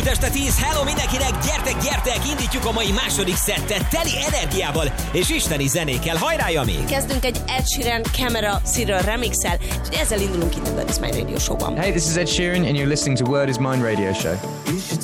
Itt este 10, hello mindenkinek, gyertek, indítjuk a mai második szettet teli energiával és isteni zenékkel. Hajrá, Jami! Kezdünk egy Ed Sheeran Camera Cyril remixel, és ezzel indulunk itt a Word is Mine Radio Show-ban. Hey, this is Ed Sheeran and you're listening to Word is Mine Radio Show.